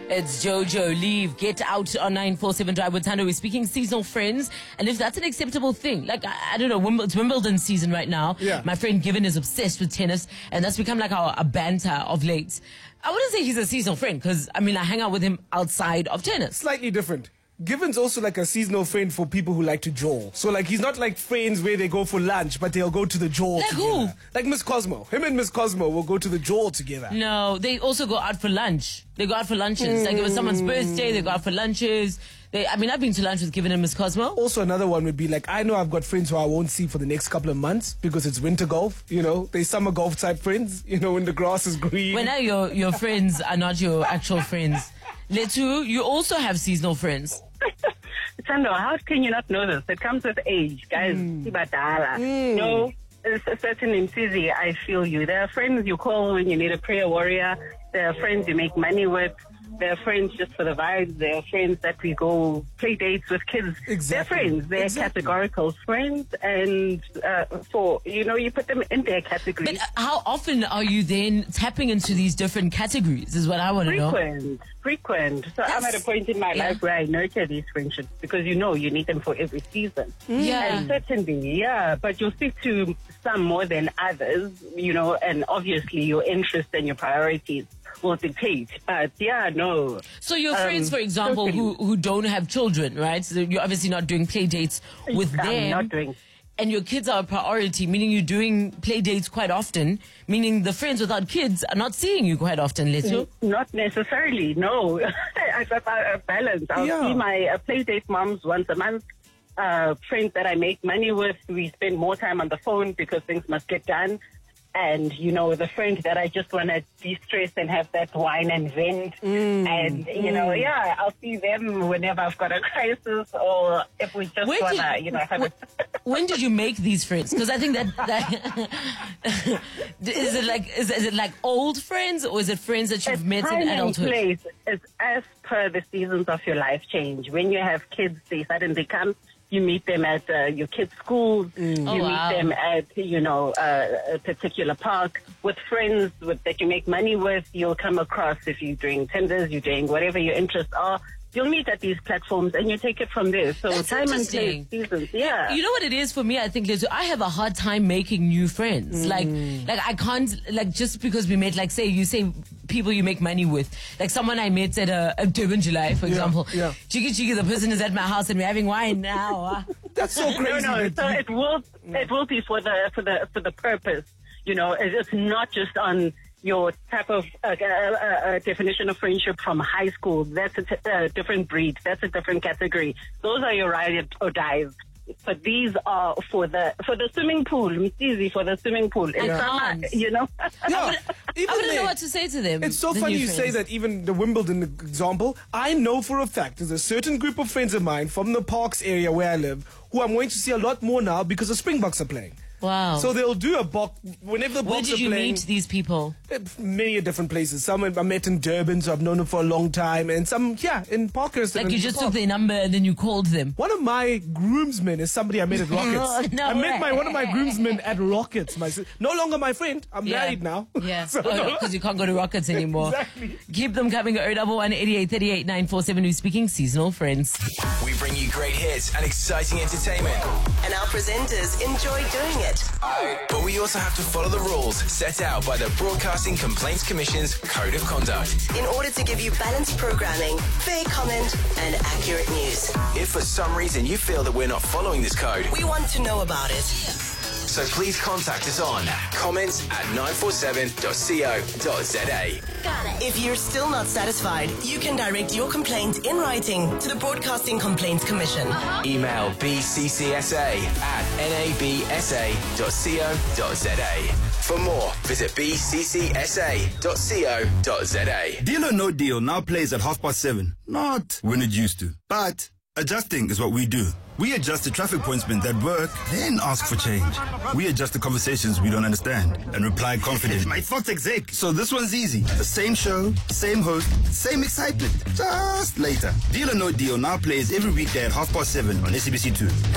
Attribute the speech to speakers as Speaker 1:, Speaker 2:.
Speaker 1: It's Jojo. Leave. Get out on 947 Drive with Tando. We're speaking seasonal friends. And if that's an acceptable thing, like, I don't know, it's Wimbledon season right now.
Speaker 2: Yeah.
Speaker 1: My friend Given is obsessed with tennis, and that's become like a banter of late. I wouldn't say he's a seasonal friend, because, I mean, I hang out with him outside of tennis.
Speaker 2: Slightly different. Given's also like a seasonal friend for people who like to jaw. So like he's not like friends where they go for lunch, but they'll go to the jaw
Speaker 1: Like
Speaker 2: together.
Speaker 1: who?
Speaker 2: Like Miss Cosmo. Him and Miss Cosmo will go to the jaw together.
Speaker 1: No, they also go out for lunch. They go out for lunches. Like, if it's someone's birthday, they go out for lunches. I've been to lunch with Given and Miss Cosmo.
Speaker 2: Also, another one would be like, I know I've got friends who I won't see for the next couple of months because it's winter golf. You know, they summer golf type friends. You know, when the grass is green.
Speaker 1: When now your friends are not your actual friends. Letu, you also have seasonal friends.
Speaker 3: Tando, how can you not know this? It comes with age, guys. No, certain in Tizi, I feel you. There are friends you call when you need a prayer warrior. There are friends you make money with. There are friends just for the vibes. There are friends that we go play dates with kids.
Speaker 2: Exactly.
Speaker 3: They're friends. They're categorical friends. And you put them in their categories.
Speaker 1: But how often are you then tapping into these different categories is what I want to know.
Speaker 3: Frequent. So I'm at a point in my life where I nurture these friendships because you need them for every season.
Speaker 1: Yeah.
Speaker 3: And certainly, but you'll speak to some more than others, and obviously your interests and your priorities will dictate. But no.
Speaker 1: So your friends, for example,
Speaker 3: totally.
Speaker 1: who don't have children, right? So you're obviously not doing play dates with them.
Speaker 3: I'm not doing.
Speaker 1: And your kids are a priority, meaning you're doing play dates quite often, meaning the friends without kids are not seeing you quite often, Letu.
Speaker 3: Not necessarily, no. I got a balance. I'll see my play date moms once a month. Friends that I make money with, we spend more time on the phone because things must get done. And, the friend that I just want to de-stress and have that wine and vent. And, I'll see them whenever I've got a crisis or if we just want to, have a...
Speaker 1: When did you make these friends? Because I think that is it like old friends, or is it friends that you've met in adulthood?
Speaker 3: Place. It's as per the seasons of your life change. When you have kids, they suddenly come. You meet them at your kids' schools. You meet them at, a particular park. With friends that you make money with, you'll come across, if you're doing tenders, you're doing whatever your interests are, you'll meet at these platforms and you take it from there. So
Speaker 1: That's
Speaker 3: time and place, seasons,
Speaker 1: You know what it is for me? I think, Liz, I have a hard time making new friends. Like I can't, just because we met, say you say people you make money with. Like someone I met at a Durban July, for example.
Speaker 2: Yeah.
Speaker 1: Chiki, the person is at my house and we're having wine now.
Speaker 2: That's so crazy.
Speaker 3: No. So it will be for the purpose. It's not just on your type of definition of friendship from high school. That's a different breed. That's a different category. Those are your ride or dies. But these are for the swimming pool. It's easy for the swimming pool. In summer,
Speaker 2: Yeah.
Speaker 1: I wouldn't know what to say to them.
Speaker 2: It's so funny you say that. Even the Wimbledon example, I know for a fact there's a certain group of friends of mine from the Parks area where I live who I'm going to see a lot more now because the Springboks are playing.
Speaker 1: Wow.
Speaker 2: So they'll do a Bok whenever the
Speaker 1: Where
Speaker 2: Boks
Speaker 1: did
Speaker 2: are
Speaker 1: you
Speaker 2: playing.
Speaker 1: meet these people?
Speaker 2: Many different places. Some I met in Durban, so I've known them for a long time, and some in Parkhurst.
Speaker 1: Like you just took their number and then you called them.
Speaker 2: One of my groomsmen is somebody I met at Rockets.
Speaker 1: No
Speaker 2: I met
Speaker 1: way.
Speaker 2: one of my groomsmen at Rockets. No longer my friend. I'm married now.
Speaker 1: Yeah,
Speaker 2: So,
Speaker 1: because you can't go to Rockets anymore.
Speaker 2: Exactly.
Speaker 1: Keep them coming. 011 88 38 947. Who's speaking? Seasonal friends.
Speaker 4: We bring you great hits and exciting entertainment.
Speaker 5: And our presenters enjoy doing it.
Speaker 4: But we also have to follow the rules set out by the Broadcasting Complaints Commission's Code of Conduct.
Speaker 5: In order to give you balanced programming, fair comment, and accurate news.
Speaker 4: If for some reason you feel that we're not following this code,
Speaker 5: We want to know about it.
Speaker 4: so please contact us on comments@947.co.za.
Speaker 5: If you're still not satisfied, you can direct your complaint in writing to the Broadcasting Complaints Commission.
Speaker 4: Email bccsa@nabsa.co.za. For more, visit bccsa.co.za.
Speaker 6: Deal or No Deal now plays at 7:30. Not when it used to. But adjusting is what we do. We adjust the traffic pointsmen that work, then ask for change. We adjust the conversations we don't understand and reply confidently. My thoughts exec. So this one's easy. The same show, same host, same excitement. Just later. Deal or No Deal now plays every weekday at 7:30 on SABC2.